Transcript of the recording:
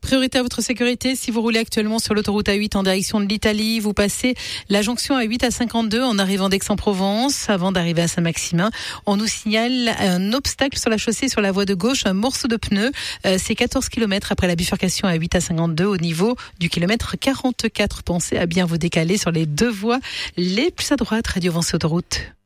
Priorité à votre sécurité. Si vous roulez actuellement sur l'autoroute A8 en direction de l'Italie, vous passez la jonction A8 à 52 en arrivant d'Aix-en-Provence. Avant d'arriver à Saint-Maximin, on nous signale un obstacle sur la chaussée sur la voie de gauche, un morceau de pneu. C'est 14 km après la bifurcation A8 à 52 au niveau du kilomètre 44. Pensez à bien vous décaler sur les deux voies les plus à droite. Radio Vence Autoroute.